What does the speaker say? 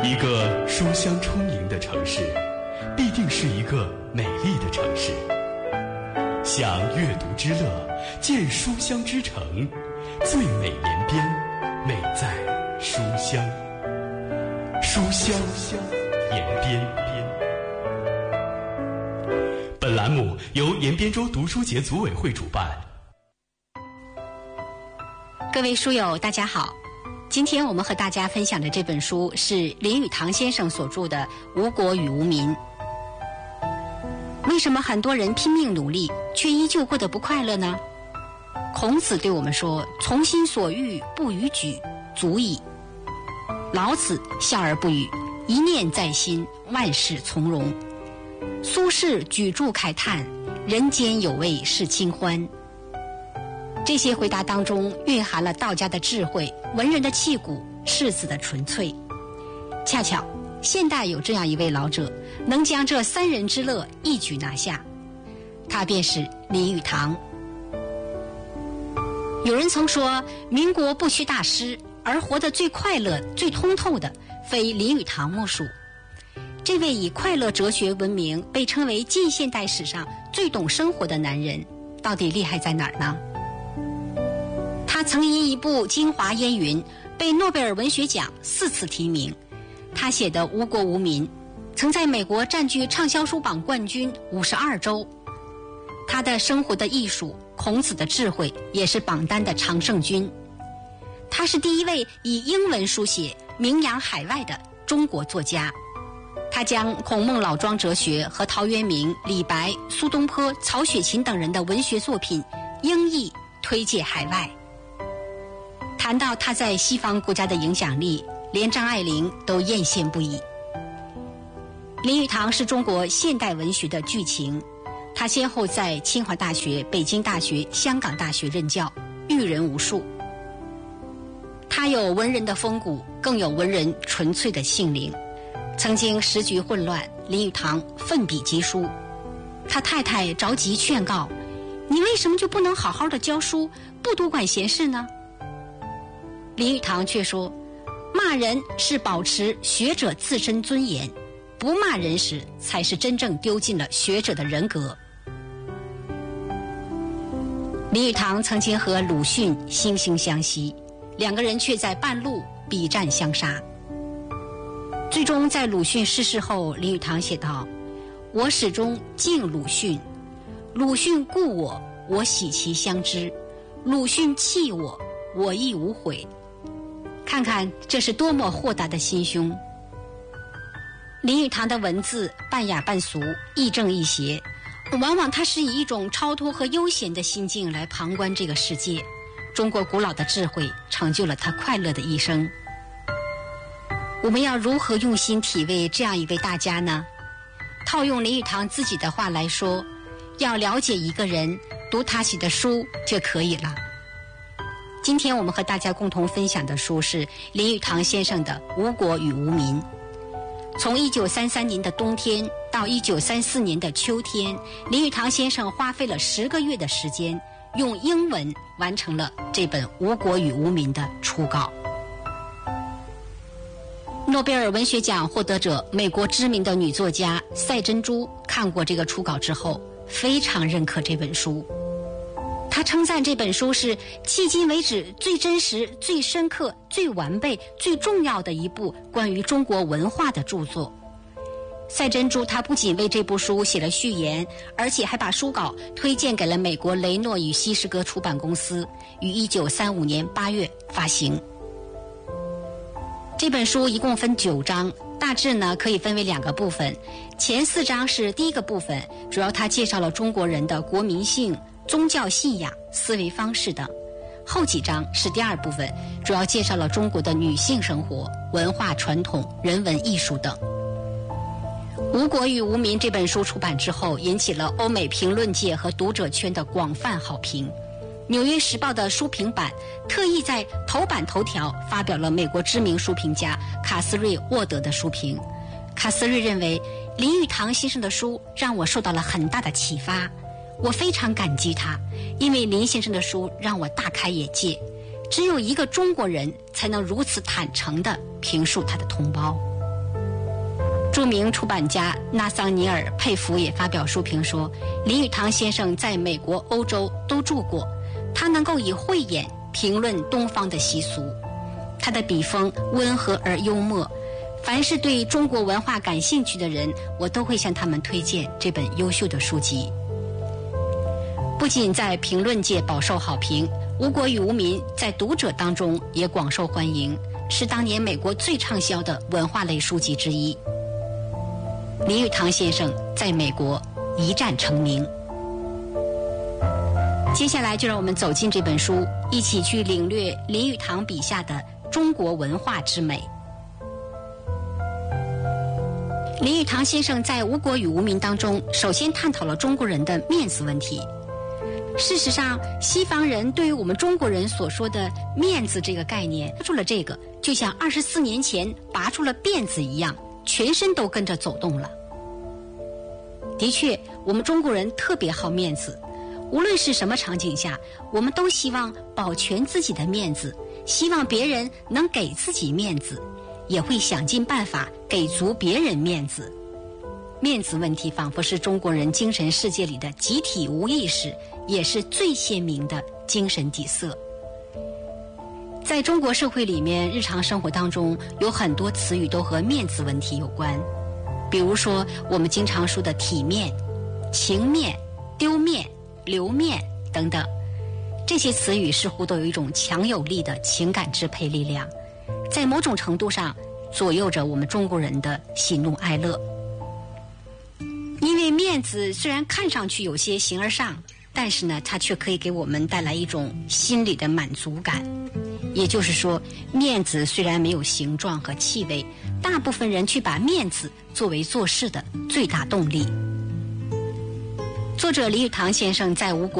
一个书香充盈的城市，必定是一个美丽的城市。享阅读之乐，见书香之城，最美连边，美在书香。书香延边。本栏目由延边州读书节组委会主办。 各位书友，大家好。今天我们和大家分享的这本书是林语堂先生所著的《吴国与吴民》。为什么很多人拼命努力，却依旧过得不快乐呢？孔子对我们说：“从心所欲，不逾矩，足矣。”老子笑而不语：“一念在心，万事从容。”苏轼举箸慨叹：“人间有味是清欢。”这些回答当中蕴含了道家的智慧、文人的气骨、士子的纯粹。恰巧现代有这样一位老者，能将这三人之乐一举拿下，他便是林语堂。有人曾说，民国不缺大师，而活得最快乐、最通透的，非林语堂莫属。这位以快乐哲学闻名，被称为近现代史上最懂生活的男人，到底厉害在哪儿呢？他曾因一部《京华烟云》被诺贝尔文学奖4次提名。他写的《吴国吴民》曾在美国占据畅销书榜冠军52周。他的《生活的艺术》、孔子的智慧也是榜单的常胜军。他是第一位以英文书写名扬海外的中国作家。他将孔孟老庄哲学和陶渊明、李白、苏东坡、曹雪芹等人的文学作品英译推介海外。谈到他在西方国家的影响力，连张爱玲都艳羡不已。林语堂是中国现代文学的巨擎，他先后在清华大学、北京大学、香港大学任教，育人无数。他有文人的风骨，更有文人纯粹的性灵。曾经时局混乱，林语堂奋笔疾书。他太太着急劝告：“你为什么就不能好好的教书，不多管闲事呢？”林语堂却说：“骂人是保持学者自身尊严，不骂人时才是真正丢尽了学者的人格。”林语堂曾经和鲁迅惺惺相惜，两个人却在半路笔战相杀。最终在鲁迅逝世后，林语堂写道：“我始终敬鲁迅，鲁迅故我，我喜其相知；鲁迅弃我，我亦无悔。”看看这是多么豁达的心胸。林语堂的文字半雅半俗，亦正亦邪，往往他是以一种超脱和悠闲的心境来旁观这个世界。中国古老的智慧成就了他快乐的一生。我们要如何用心体味这样一位大家呢？套用林语堂自己的话来说，要了解一个人，读他写的书就可以了。今天我们和大家共同分享的书是林语堂先生的《吴国与吴民》。从1933年的冬天到1934年的秋天，林语堂先生花费了10个月的时间，用英文完成了这本《吴国与吴民》的初稿。诺贝尔文学奖获得者、美国知名的女作家赛珍珠看过这个初稿之后，非常认可这本书。他称赞这本书是迄今为止最真实、最深刻、最完备、最重要的一部关于中国文化的著作。赛珍珠他不仅为这部书写了序言，而且还把书稿推荐给了美国雷诺与希士格出版公司，于1935年8月发行。这本书一共分9章，大致呢可以分为2个部分。前4章是第一个部分，主要他介绍了中国人的国民性、宗教信仰、思维方式等。后几章是第2部分，主要介绍了中国的女性生活、文化传统、人文艺术等。《吴国与吴民》这本书出版之后，引起了欧美评论界和读者圈的广泛好评。《纽约时报》的书评版特意在头版头条发表了美国知名书评家卡斯瑞·沃德的书评。卡斯瑞认为，林语堂先生的书让我受到了很大的启发，我非常感激他，因为林先生的书让我大开眼界。只有一个中国人才能如此坦诚地评述他的同胞。 著名出版家纳桑尼尔·佩弗也发表书评说，林语堂先生在美国、欧洲都住过，他能够以慧眼评论东方的习俗，他的笔锋温和而幽默，凡是对中国文化感兴趣的人，我都会向他们推荐这本优秀的书籍。不仅在评论界饱受好评，《吴国与无民》在读者当中也广受欢迎，是当年美国最畅销的文化类书籍之一。林语堂先生在美国一战成名。接下来就让我们走进这本书，一起去领略林语堂笔下的中国文化之美。林语堂先生在《吴国与无民》当中，首先探讨了中国人的面子问题。事实上，西方人对于我们中国人所说的面子这个概念，抓住了这个，就像24年前拔出了辫子一样，全身都跟着走动了。的确，我们中国人特别好面子，无论是什么场景下，我们都希望保全自己的面子，希望别人能给自己面子，也会想尽办法给足别人面子。面子问题仿佛是中国人精神世界里的集体无意识，也是最鲜明的精神底色。在中国社会里面，日常生活当中有很多词语都和面子问题有关，比如说我们经常说的体面、情面、丢面、留面等等，这些词语似乎都有一种强有力的情感支配力量，在某种程度上左右着我们中国人的喜怒哀乐。因为面子虽然看上去有些形而上，但是呢，它却可以给我们带来一种心理的满足感。也就是说，面子虽然没有形状和气味，大部分人却把面子作为做事的最大动力。作者林语堂先生在吴国